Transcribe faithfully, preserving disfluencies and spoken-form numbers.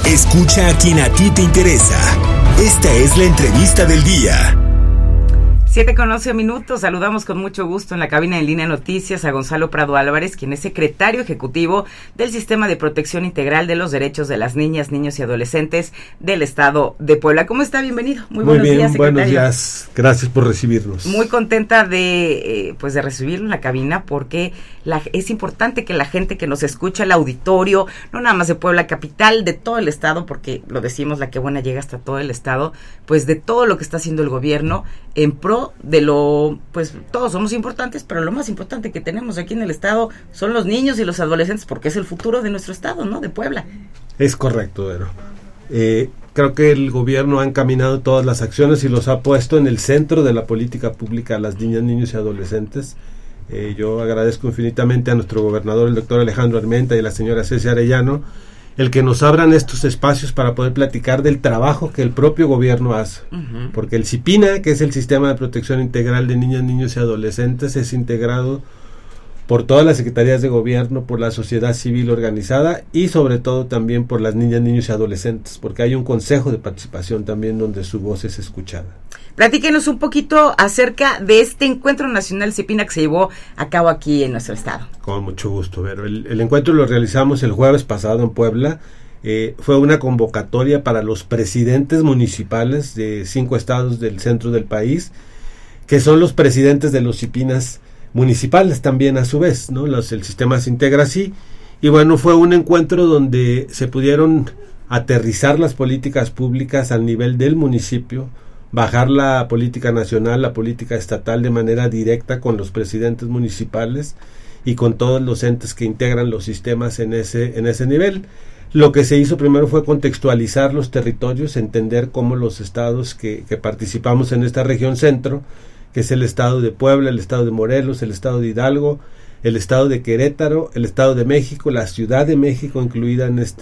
Escucha a quien a ti te interesa. Esta es la entrevista del día. Siete con once minutos, saludamos con mucho gusto en la cabina en Línea Noticias a Gonzalo Prado Álvarez, quien es secretario ejecutivo del Sistema de Protección Integral de los Derechos de las Niñas, Niños y Adolescentes del Estado de Puebla. ¿Cómo está? Bienvenido. Muy, Muy buenos bien, días, secretario. Buenos días. Gracias por recibirnos. Muy contenta de, eh, pues de recibirlo en la cabina porque la, es importante que la gente que nos escucha, el auditorio, no nada más de Puebla capital, de todo el Estado, porque lo decimos, la que buena llega hasta todo el Estado, pues de todo lo que está haciendo el gobierno en pro de lo, pues todos somos importantes, pero lo más importante que tenemos aquí en el Estado son los niños y los adolescentes, porque es el futuro de nuestro Estado, ¿no? De Puebla. Es correcto, Vero. Eh, creo que el gobierno ha encaminado todas las acciones y los ha puesto en el centro de la política pública a las niñas, niños y adolescentes. Eh, yo agradezco infinitamente a nuestro gobernador, el doctor Alejandro Armenta, y a la señora Ceci Arellano, el que nos abran estos espacios para poder platicar del trabajo que el propio gobierno hace. Uh-huh. Porque el CIPINA, que es el Sistema de Protección Integral de Niñas, Niños y Adolescentes, es integrado por todas las secretarías de gobierno, por la sociedad civil organizada y sobre todo también por las niñas, niños y adolescentes, porque hay un consejo de participación también donde su voz es escuchada. Platíquenos un poquito acerca de este encuentro nacional CIPINA que se llevó a cabo aquí en nuestro estado. Con mucho gusto, Vero. El, el encuentro lo realizamos el jueves pasado en Puebla. Eh, fue una convocatoria para los presidentes municipales de cinco estados del centro del país, que son los presidentes de los CIPINAs municipales también a su vez, ¿no? Los, el sistema se integra así. Y bueno, fue un encuentro donde se pudieron aterrizar las políticas públicas al nivel del municipio, bajar la política nacional, la política estatal de manera directa con los presidentes municipales y con todos los entes que integran los sistemas en ese, en ese nivel. Lo que se hizo primero fue contextualizar los territorios, entender cómo los estados que, que participamos en esta región centro, que es el estado de Puebla, el estado de Morelos, el estado de Hidalgo, el estado de Querétaro, el estado de México, la ciudad de México incluida en este